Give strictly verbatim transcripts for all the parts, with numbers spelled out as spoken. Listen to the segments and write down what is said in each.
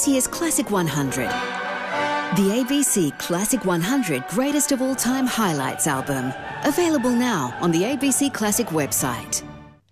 this year's Classic one hundred. The A B C Classic one hundred Greatest of All Time Highlights album. Available now on the A B C Classic website.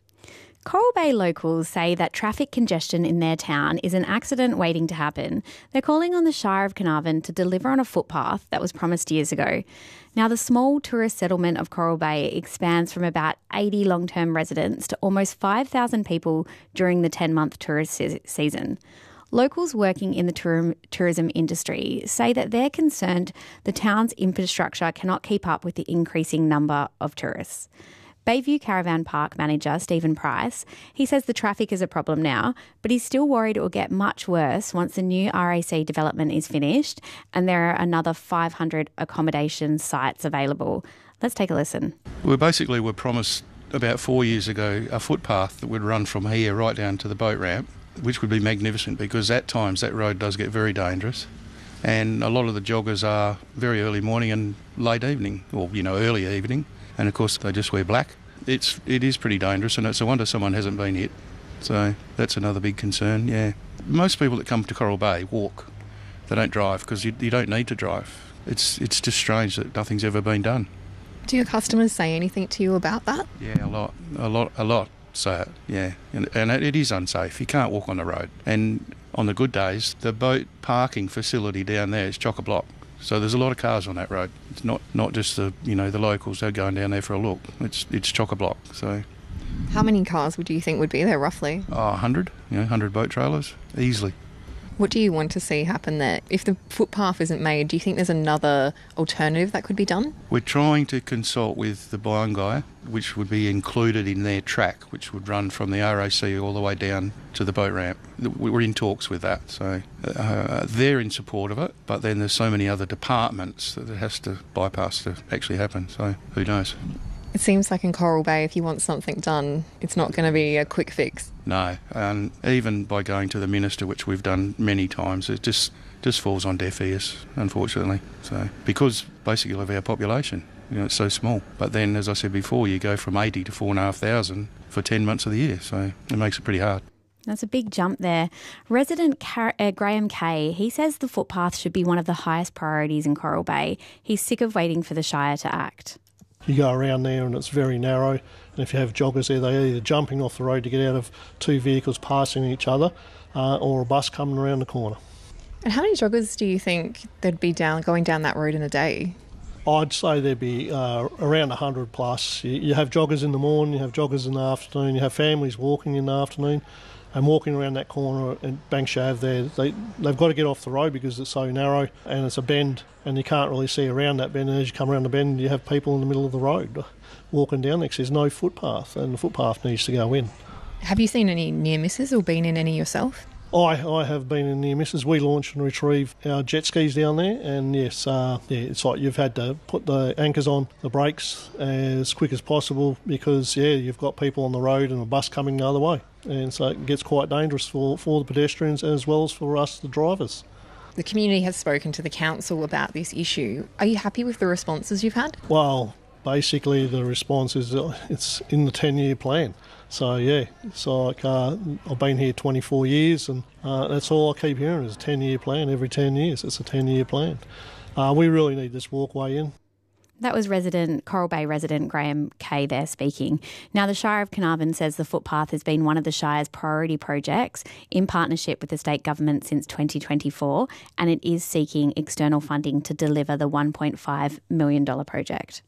Coral Bay locals say that traffic congestion in their town is an accident waiting to happen. They're calling on the Shire of Carnarvon to deliver on a footpath that was promised years ago. Now, the small tourist settlement of Coral Bay expands from about eighty long-term residents to almost five thousand people during the ten-month tourist se- season. Locals working in the tour- tourism industry say that they're concerned the town's infrastructure cannot keep up with the increasing number of tourists. Bayview Caravan Park manager Stephen Price, he says the traffic is a problem now, but he's still worried it will get much worse once the new R A C development is finished and there are another five hundred accommodation sites available. Let's take a listen. We basically were promised about four years ago a footpath that would run from here right down to the boat ramp, which would be magnificent because at times that road does get very dangerous. And a lot of the joggers are very early morning and late evening, or, you know, early evening. And of course they just wear black. It's it is pretty dangerous, and it's a wonder someone hasn't been hit. So that's another big concern. Yeah, most people that come to Coral Bay walk. They don't drive because you, you don't need to drive. It's it's just strange that nothing's ever been done. Do your customers say anything to you about that? Yeah, a lot, a lot, a lot say it. Yeah, and and it is unsafe. You can't walk on the road. And on the good days, the boat parking facility down there is chock-a-block. So there's a lot of cars on that road. It's not, not just the you know the locals who are going down there for a look. It's it's chock-a-block. So how many cars would you think would be there roughly? Oh, a hundred. You know, hundred boat trailers easily. What do you want to see happen there? If the footpath isn't made, do you think there's another alternative that could be done? We're trying to consult with the Byungai, which would be included in their track, which would run from the R A C all the way down to the boat ramp. We're in talks with that, so uh, they're in support of it, but then there's so many other departments that it has to bypass to actually happen, so who knows. It seems like in Coral Bay, if you want something done, it's not going to be a quick fix. No, and even by going to the Minister, which we've done many times, it just just falls on deaf ears, unfortunately. So because basically of our population, you know, it's so small. But then, as I said before, you go from eighty to four and a half thousand for ten months of the year, so it makes it pretty hard. That's a big jump there. Resident Car- uh, Graham Kay, he says the footpath should be one of the highest priorities in Coral Bay. He's sick of waiting for the Shire to act. You go around there and it's very narrow, and if you have joggers there, they're either jumping off the road to get out of two vehicles passing each other uh, or a bus coming around the corner. And how many joggers do you think there'd be down going down that road in a day? I'd say there'd be uh, around one hundred plus. You, you have joggers in the morning, you have joggers in the afternoon, you have families walking in the afternoon. And walking around that corner at Banks Ave there, they, they've got to get off the road because it's so narrow and it's a bend and you can't really see around that bend. And as you come around the bend, you have people in the middle of the road walking down there because there's no footpath and the footpath needs to go in. Have you seen any near misses or been in any yourself? I, I have been in near misses. We launch and retrieve our jet skis down there, and yes, uh, yeah, it's like you've had to put the anchors on the brakes as quick as possible because, yeah, you've got people on the road and a bus coming the other way. And so it gets quite dangerous for, for the pedestrians as well as for us, the drivers. The community has spoken to the council about this issue. Are you happy with the responses you've had? Well, basically the response is uh, it's in the ten-year plan. So, yeah, it's like uh, I've been here twenty-four years and uh, that's all I keep hearing is a ten-year plan. Every ten years, it's a ten-year plan. Uh, we really need this walkway in. That was resident Coral Bay resident Graham Kay there speaking. Now, the Shire of Carnarvon says the footpath has been one of the Shire's priority projects in partnership with the state government since twenty twenty-four, and it is seeking external funding to deliver the one point five million dollars project.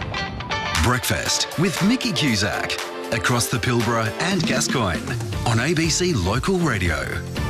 Breakfast with Mickey Cusack across the Pilbara and Gascoyne on A B C Local Radio.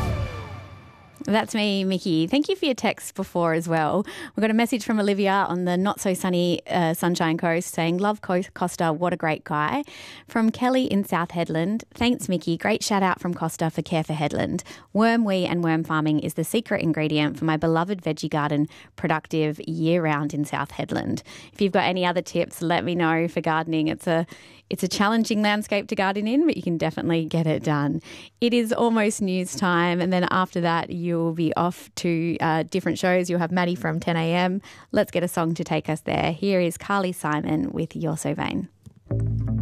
That's me, Mickey. Thank you for your text before as well. We got a message from Olivia on the not-so-sunny uh, Sunshine Coast saying, love Costa, what a great guy. From Kelly in South Headland, thanks, Mickey. Great shout-out from Costa for Care for Headland. Worm wee and worm farming is the secret ingredient for my beloved veggie garden, productive year-round in South Headland. If you've got any other tips, let me know for gardening. It's a It's a challenging landscape to garden in, but you can definitely get it done. It is almost news time, and then after that, you'll be off to uh, different shows. You'll have Maddie from ten a.m. Let's get a song to take us there. Here is Carly Simon with You're So Vain.